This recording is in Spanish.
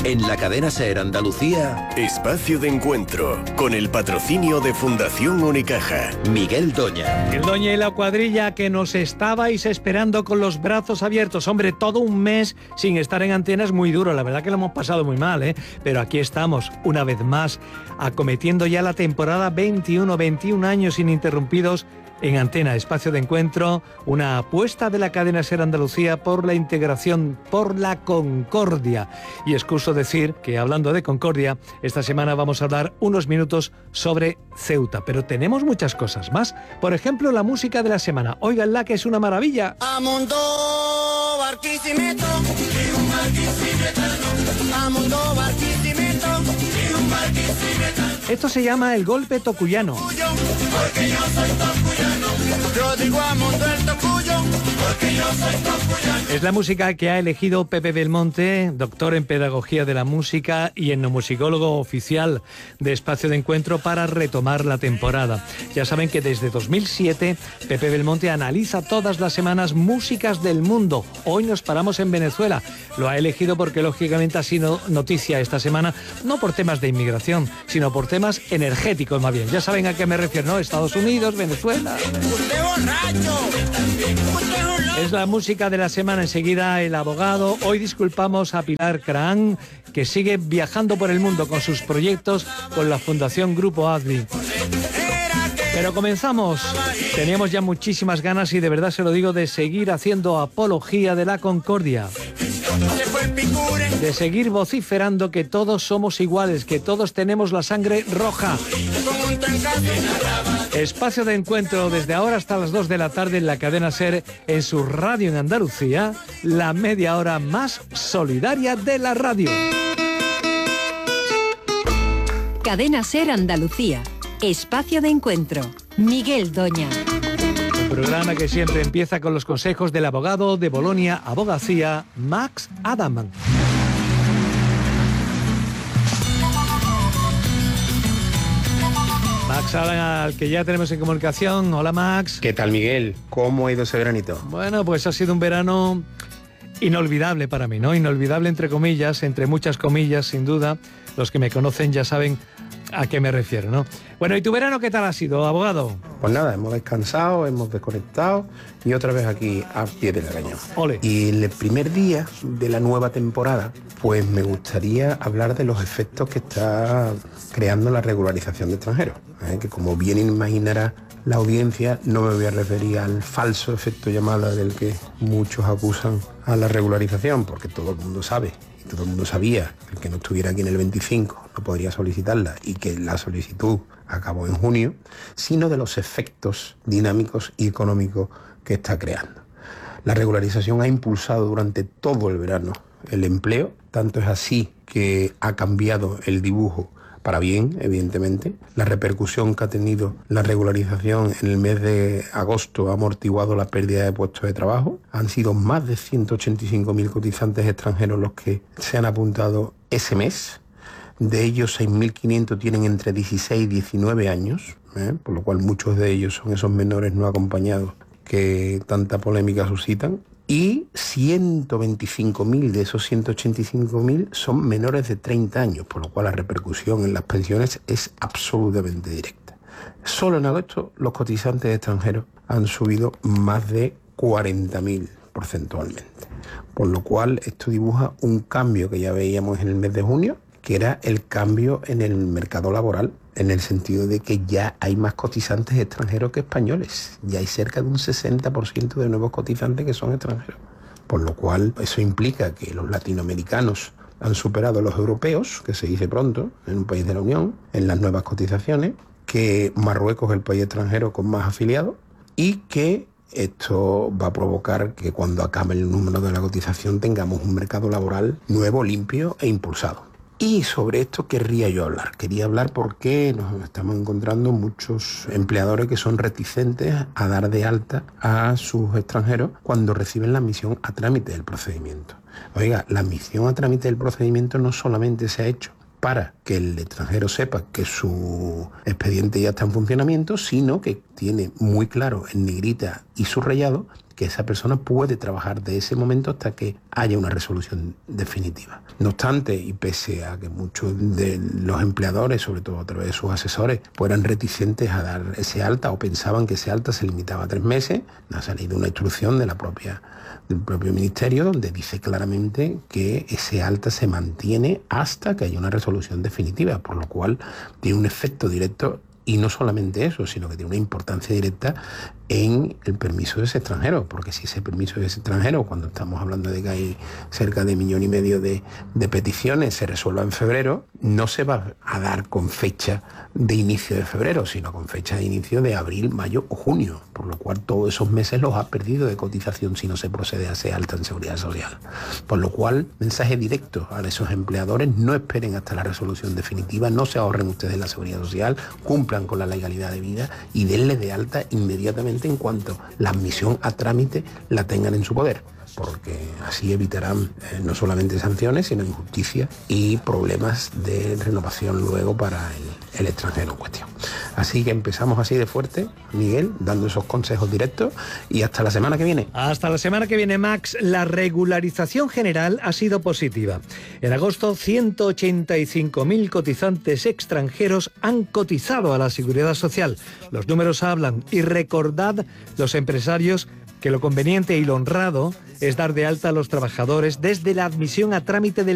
En la cadena SER Andalucía, Espacio de Encuentro, con el patrocinio de Fundación Unicaja. Miguel Doña. Miguel Doña y la cuadrilla que nos estabais esperando con los brazos abiertos. Hombre, todo un mes sin estar en antena es muy duro, la verdad que lo hemos pasado muy mal, ¿eh? Pero aquí estamos, una vez más, acometiendo ya la temporada 21 años ininterrumpidos en Antena, Espacio de Encuentro, una apuesta de la cadena SER Andalucía por la integración, por la concordia. Y excuso decir que, hablando de concordia, esta semana vamos a hablar unos minutos sobre Ceuta, pero tenemos muchas cosas más. Por ejemplo, la música de la semana. Óiganla, que es una maravilla. Amundo Barquisimeto, y un barquisimetano. Amundo Barquisimeto, y un barquisimetano. Esto se llama el golpe tocuyano. Porque yo soy tocuyano. Yo digo Amundo el tocuyo, porque yo soy tocuyano. Es la música que ha elegido Pepe Belmonte, doctor en Pedagogía de la Música y etnomusicólogo oficial de Espacio de Encuentro, para retomar la temporada. Ya saben que desde 2007 Pepe Belmonte analiza todas las semanas músicas del mundo. Hoy nos paramos en Venezuela. Lo ha elegido porque lógicamente ha sido noticia esta semana, no por temas de inmigración, sino por temas energéticos más bien. Ya saben a qué me refiero, ¿no? Estados Unidos, Venezuela. Usted borracho. Es la música de la semana. Enseguida el abogado. Hoy disculpamos a Pilar Craan, que sigue viajando por el mundo con sus proyectos con la Fundación Grupo ADVI. Pero comenzamos. Teníamos ya muchísimas ganas, y de verdad se lo digo, de seguir haciendo apología de la concordia. De seguir vociferando que todos somos iguales, que todos tenemos la sangre roja. Espacio de Encuentro desde ahora hasta las 2 de la tarde en la cadena SER, en su radio en Andalucía, la media hora más solidaria de la radio. Cadena SER Andalucía, Espacio de Encuentro, Miguel Doña. Un programa que siempre empieza con los consejos del abogado de Bolonia Abogacía, Max Adaman. Max Adaman, al que ya tenemos en comunicación. Hola, Max. ¿Qué tal, Miguel? ¿Cómo ha ido ese veranito? Bueno, pues ha sido un verano inolvidable para mí, ¿no? Inolvidable entre comillas, entre muchas comillas, sin duda. Los que me conocen ya saben a qué me refiero, ¿no? Bueno, ¿y tu verano qué tal ha sido, abogado? Pues nada, hemos descansado, hemos desconectado y otra vez aquí a pie del cañón. Ole. Y el primer día de la nueva temporada, pues me gustaría hablar de los efectos que está creando la regularización de extranjeros, que como bien imaginará la audiencia, no me voy a referir al falso efecto llamada del que muchos acusan a la regularización, porque todo el mundo sabe, y todo el mundo sabía, que el que no estuviera aquí en el 25 no podría solicitarla y que la solicitud acabó en junio, sino de los efectos dinámicos y económicos que está creando. La regularización ha impulsado durante todo el verano el empleo, tanto es así que ha cambiado el dibujo para bien, evidentemente. La repercusión que ha tenido la regularización en el mes de agosto ha amortiguado la pérdida de puestos de trabajo. Han sido más de 185.000 cotizantes extranjeros los que se han apuntado ese mes. De ellos, 6.500 tienen entre 16 y 19 años, por lo cual muchos de ellos son esos menores no acompañados que tanta polémica suscitan. Y 125.000 de esos 185.000 son menores de 30 años, por lo cual la repercusión en las pensiones es absolutamente directa. Solo en agosto los cotizantes extranjeros han subido más de 40.000 porcentualmente, por lo cual esto dibuja un cambio que ya veíamos en el mes de junio, que era el cambio en el mercado laboral, en el sentido de que ya hay más cotizantes extranjeros que españoles. Ya hay cerca de un 60% de nuevos cotizantes que son extranjeros. Por lo cual, eso implica que los latinoamericanos han superado a los europeos, que se dice pronto, en un país de la Unión, en las nuevas cotizaciones, que Marruecos es el país extranjero con más afiliados, y que esto va a provocar que cuando acabe el número de la cotización tengamos un mercado laboral nuevo, limpio e impulsado. Y sobre esto querría yo hablar. Quería hablar porque nos estamos encontrando muchos empleadores que son reticentes a dar de alta a sus extranjeros cuando reciben la admisión a trámite del procedimiento. Oiga, la admisión a trámite del procedimiento no solamente se ha hecho para que el extranjero sepa que su expediente ya está en funcionamiento, sino que tiene muy claro en negrita y subrayado que esa persona puede trabajar de ese momento hasta que haya una resolución definitiva. No obstante, y pese a que muchos de los empleadores, sobre todo a través de sus asesores, fueran reticentes a dar ese alta o pensaban que ese alta se limitaba a 3 meses, ha salido una instrucción del propio ministerio donde dice claramente que ese alta se mantiene hasta que haya una resolución definitiva, por lo cual tiene un efecto directo. Y no solamente eso, sino que tiene una importancia directa en el permiso de ese extranjero, porque si ese permiso de ese extranjero, cuando estamos hablando de que hay cerca de 1,5 millones de peticiones, se resuelva en febrero, no se va a dar con fecha de inicio de febrero, sino con fecha de inicio de abril, mayo o junio, por lo cual todos esos meses los ha perdido de cotización si no se procede a ese alta en seguridad social. Por lo cual, mensaje directo a esos empleadores: no esperen hasta la resolución definitiva, no se ahorren ustedes la seguridad social, cumplan con la legalidad de vida y denle de alta inmediatamente en cuanto la admisión a trámite la tengan en su poder, porque así evitarán no solamente sanciones, sino injusticia y problemas de renovación luego para el extranjero en cuestión. Así que empezamos así de fuerte, Miguel, dando esos consejos directos, y hasta la semana que viene. Hasta la semana que viene, Max. La regularización general ha sido positiva. En agosto, 185.000 cotizantes extranjeros han cotizado a la Seguridad Social. Los números hablan, y recordad, los empresarios, que lo conveniente y lo honrado es dar de alta a los trabajadores desde la admisión a trámite del